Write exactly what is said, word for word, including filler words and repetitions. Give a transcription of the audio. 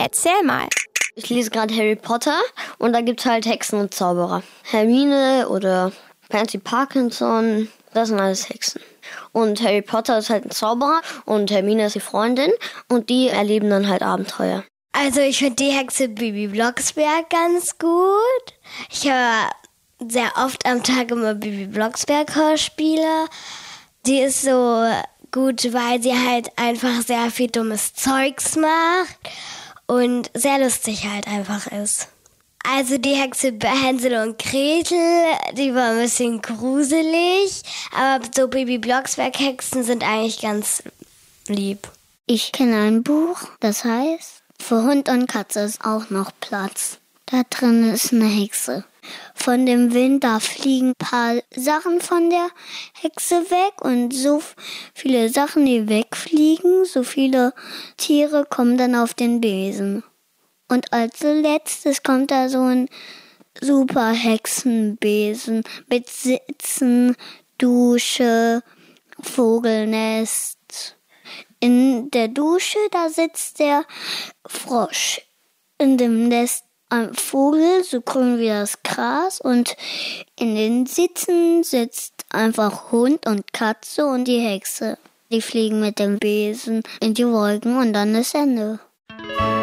Erzähl mal. Ich lese gerade Harry Potter und da gibt's halt Hexen und Zauberer. Hermine oder Pansy Parkinson, das sind alles Hexen. Und Harry Potter ist halt ein Zauberer und Hermine ist die Freundin und die erleben dann halt Abenteuer. Also ich finde die Hexe Bibi Blocksberg ganz gut. Ich höre sehr oft am Tag immer Bibi Blocksberg Hörspiele. Die ist so gut, weil sie halt einfach sehr viel dummes Zeugs macht und sehr lustig halt einfach ist. Also die Hexe Hänsel und Gretel, die war ein bisschen gruselig, aber so Bibi Blocksberg Hexen sind eigentlich ganz lieb. Ich kenne ein Buch, das heißt, für Hund und Katze ist auch noch Platz. Da drin ist eine Hexe. Von dem Wind, da fliegen ein paar Sachen von der Hexe weg und so viele Sachen, die wegfliegen, so viele Tiere kommen dann auf den Besen. Und als letztes kommt da so ein super Hexenbesen mit Sitzen, Dusche, Vogelnest. In der Dusche, da sitzt der Frosch. In dem Nest ein Vogel, so grün wie das Gras. Und in den Sitzen sitzt einfach Hund und Katze und die Hexe. Die fliegen mit dem Besen in die Wolken und dann ist Ende.